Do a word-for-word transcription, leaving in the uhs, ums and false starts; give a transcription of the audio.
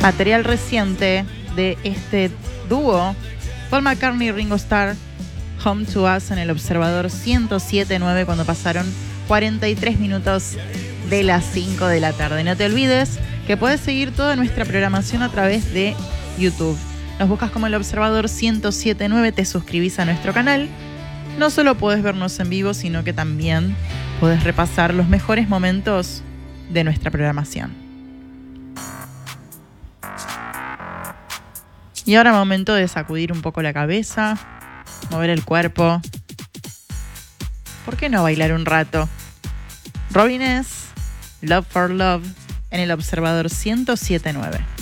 material reciente de este dúo, Paul McCartney y Ringo Starr, Home to Us, en el Observador ciento siete punto nueve, cuando pasaron cuarenta y tres minutos de las cinco de la tarde. No te olvides que puedes seguir toda nuestra programación a través de YouTube. Nos buscas como el Observador ciento siete punto nueve, te suscribís a nuestro canal. No solo podés vernos en vivo, sino que también podés repasar los mejores momentos de nuestra programación. Y ahora momento de sacudir un poco la cabeza, mover el cuerpo. ¿Por qué no bailar un rato? Robin S., Love for Love, en el Observador ciento siete punto nueve.